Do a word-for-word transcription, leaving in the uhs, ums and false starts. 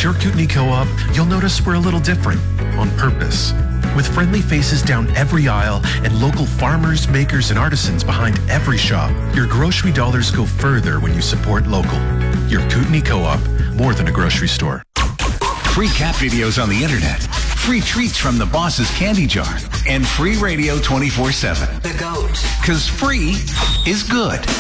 your Kootenai Co-op, you'll notice we're a little different on purpose. With friendly faces down every aisle and local farmers, makers, and artisans behind every shop, your grocery dollars go further when you support local. Your Kootenai Co-op, more than a grocery store. Free cat videos on the internet, free treats from the boss's candy jar, and free radio twenty-four seven. The GOAT. Because free is good.